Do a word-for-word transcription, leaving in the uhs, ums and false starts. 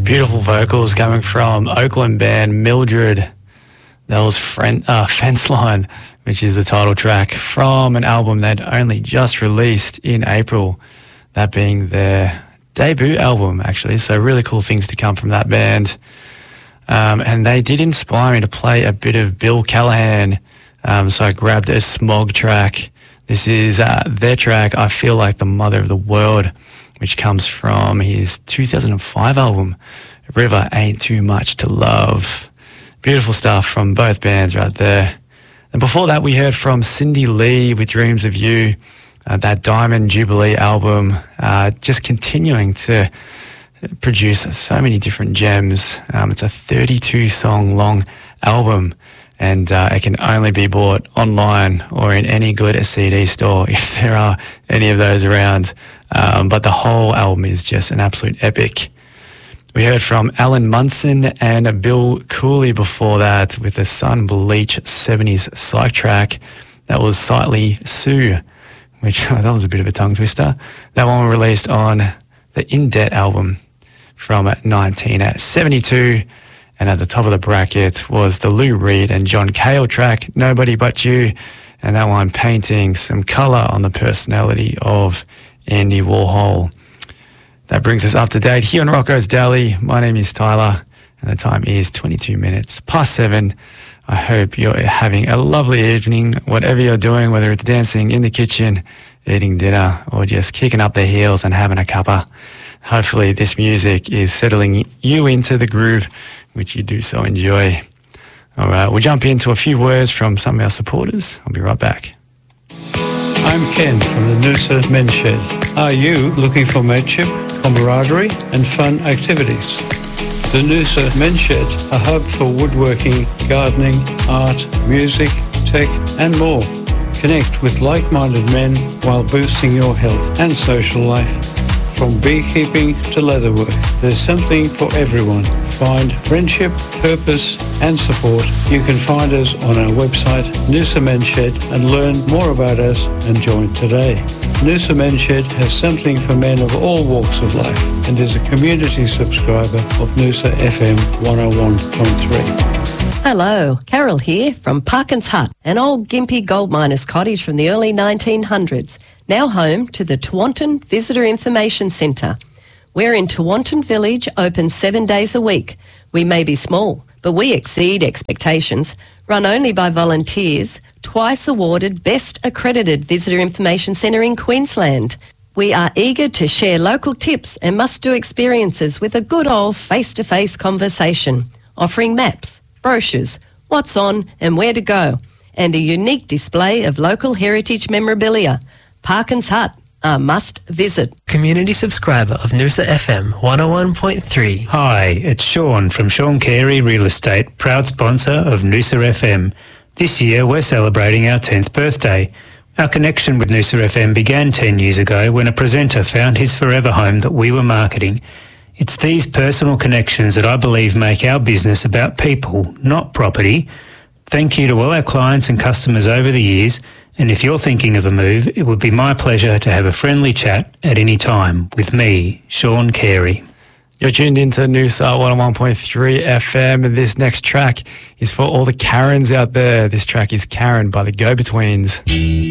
Beautiful vocals coming from Oakland band Mildred. That was friend, uh, Fence Line, which is the title track from an album they'd only just released in April, that being their debut album, actually. So really cool things to come from that band. Um, and they did inspire me to play a bit of Bill Callahan. Um, so I grabbed a Smog track. This is uh, their track, I Feel Like the Mother of the World, which comes from his two thousand five album, River Ain't Too Much to Love. Beautiful stuff from both bands right there. And before that, we heard from Cindy Lee with Dreams of You, uh, that Diamond Jubilee album, uh, just continuing to produce so many different gems. Um, it's a thirty-two song long album, and uh, it can only be bought online or in any good C D store if there are any of those around. Um, but the whole album is just an absolute epic. We heard from Alan Munson and Bill Cooley before that with the Sun Bleach seventies psych track. That was Sightly Sue, which that was a bit of a tongue twister. That one was released on the In Debt album from nineteen seventy-two. And at the top of the bracket was the Lou Reed and John Cale track, Nobody But You. And that one painting some colour on the personality of Andy Warhol. That brings us up to date here on Rocco's Daily. My name is Tyler, and the time is twenty-two minutes past seven. I hope you're having a lovely evening, whatever you're doing, whether it's dancing in the kitchen, eating dinner, or just kicking up the heels and having a cuppa. Hopefully this music is settling you into the groove, which you do so enjoy. All right, we'll jump into a few words from some of our supporters. I'll be right back. I'm Ken from the Noosa Men's Shed. Are you looking for mateship, camaraderie and fun activities? The Noosa Men's Shed, a hub for woodworking, gardening, art, music, tech and more. Connect with like-minded men while boosting your health and social life. From beekeeping to leatherwork, there's something for everyone. Find friendship, purpose and support. You can find us on our website, Noosa Men's Shed, and learn more about us and join today. Noosa Men's Shed has something for men of all walks of life and is a community subscriber of Noosa F M one oh one point three. Hello, Carol here from Parkins Hut, an old Gympie gold miner's cottage from the early nineteen hundreds, now home to the Tewantin Visitor Information Centre. We're in Tewantin Village, open seven days a week. We may be small, but we exceed expectations. Run only by volunteers, twice awarded Best Accredited Visitor Information Centre in Queensland. We are eager to share local tips and must-do experiences with a good old face-to-face conversation, offering maps, brochures, what's on and where to go, and a unique display of local heritage memorabilia. Parkins Hut, a must visit. Community subscriber of Noosa F M one oh one point three. Hi, it's Sean from Sean Carey Real Estate, proud sponsor of Noosa F M. This year we're celebrating our tenth birthday. Our connection with Noosa F M began ten years ago when a presenter found his forever home that we were marketing. It's these personal connections that I believe make our business about people, not property. Thank you to all our clients and customers over the years. And if you're thinking of a move, it would be my pleasure to have a friendly chat at any time with me, Sean Carey. You're tuned into Noosa one oh one point three F M, and this next track is for all the Karens out there. This track is Karen by the Go-Betweens.